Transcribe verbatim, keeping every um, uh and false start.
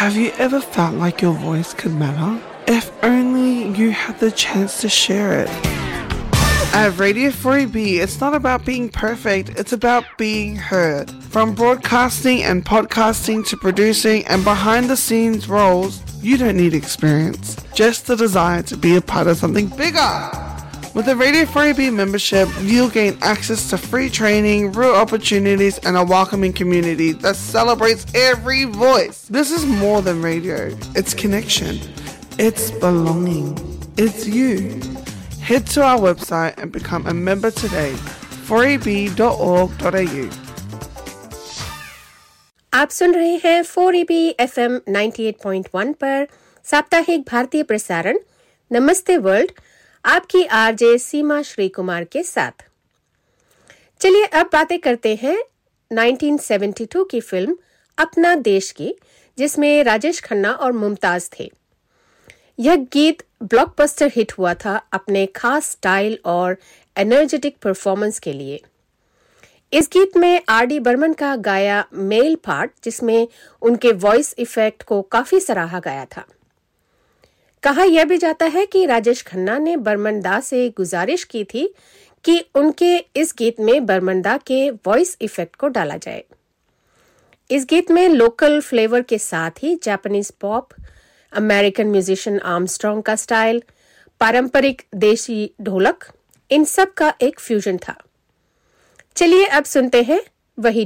Have you ever felt like your voice could matter? If only you had the chance to share it. At Radio four E B, it's not about being perfect, it's about being heard. From broadcasting and podcasting to producing and behind the scenes roles, you don't need experience, just the desire to be a part of something bigger. With a Radio four E B membership, you'll gain access to free training, real opportunities, and a welcoming community that celebrates every voice. This is more than radio. It's connection. It's belonging. It's you. Head to our website and become a member today. four e b dot org dot a u आप सुन रहे हैं four E B F M ninety eight point one पर साप्ताहिक भारतीय प्रसारण नमस्ते world आपकी RJ सीमा श्री कुमार के साथ। चलिए अब बातें करते हैं नाइंटीन सेवेंटी टू की फिल्म अपना देश की, जिसमें राजेश खन्ना और मुमताज थे। यह गीत ब्लॉकबस्टर हिट हुआ था अपने खास स्टाइल और एनर्जेटिक परफॉर्मेंस के लिए। इस गीत में आर डी बर्मन का गाया मेल पार्ट, जिसमें उनके वॉइस इफेक्ट को काफी सराहा गया था। कहा यह भी जाता है कि राजेश खन्ना ने बर्मन दा से गुजारिश की थी कि उनके इस गीत में बर्मन दा के वॉइस इफेक्ट को डाला जाए। इस गीत में लोकल फ्लेवर के साथ ही Japanese pop, American musician Armstrong का स्टाइल, पारंपरिक देशी ढोलक, इन सब का एक फ्यूजन था। चलिए अब सुनते हैं वही